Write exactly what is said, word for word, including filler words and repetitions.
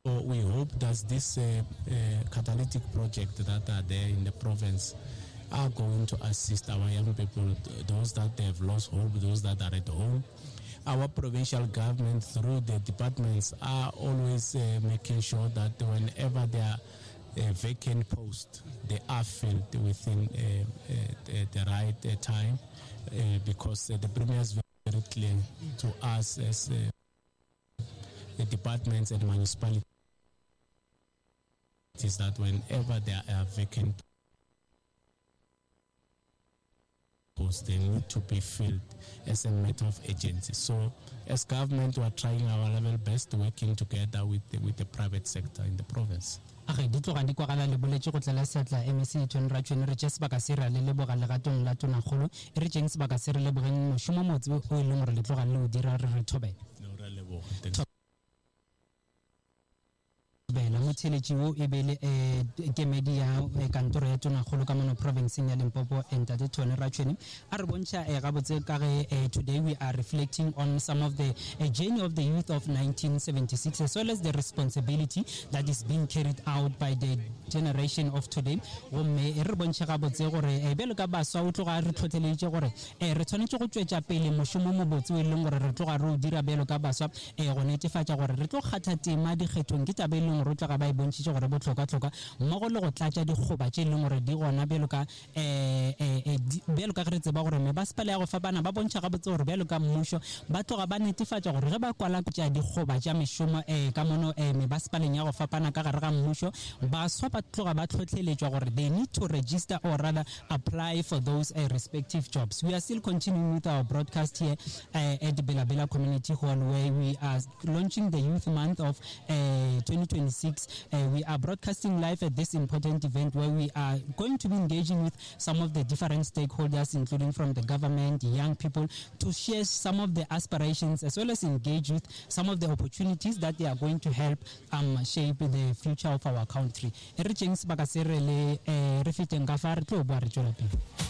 So we hope that this uh, uh, catalytic project that are there in the province are going to assist our young people, those that have lost hope, those that are at home. Our provincial government through the departments are always uh, making sure that whenever there are uh, vacant posts, they are filled within uh, uh, the right uh, time uh, because uh, the Premier is very clear to us as uh, the departments and municipalities that whenever there are vacant posts, they need to be filled as a matter of urgency. So as government, we are trying our level best, working together with the, with the private sector in the province. Okay, dito ga di kwa gala le boletse go tlela setla M C tone ra tshone re just baka sera le le boga le gatong la tona golo e re jeng baka sera le bogeng mošomo motse o e leng gore le tloga le o dira re re thobela no ra le boga bela motheletši o e bele eh kemedi ya kantoro ya tona golo ka mono province ya Limpopo entate Tony Ratshweni a re bontsha e ga botse ka ge today we are reflecting on some of the uh, journey of the youth of nineteen seventy-six as well as the responsibility that is being carried out by the generation of today go me e re bontsha ga botse gore e bele ka baswa o tloga re tlhotlheletse gore e re tshwanetse go tswetsa pele mošomo mo botse o leng gore re tloga re o dira belo ka baswa e go netefatsa gore re tlo kgatha tema dikgethong ke tabeleng ro tla ga ba e bontšitse gore botlhokwa tlhoka mmogo le go tlatša dikgoba tše leng gore di gona belo ka eh eh belo ka re tseba gore me ba sepala ya go fapana ba bontšha ga botse gore belo ka mmušo ba tloga ba netefatsa gore ge ba kwala tša dikgoba tša mešomo eh ka mono eh me ba sepaleng ya go fapana ka gare ga mmušo ba swa ba tloga ba tlhotlheletswa gore they need to register or rather apply for those uh, respective jobs. We are still continuing with our broadcast here uh, at the Bela Bela Community Hall where we are launching the Youth Month of uh, twenty twenty-six. Uh, we are broadcasting live at this important event where we are going to be engaging with some of the different stakeholders, including from the government, young people, to share some of the aspirations as well as engage with some of the opportunities that they are going to help um, shape the future of our country. Re tšeng sebaka se re le re feteng ka fa re tlo bua re tšwela pele.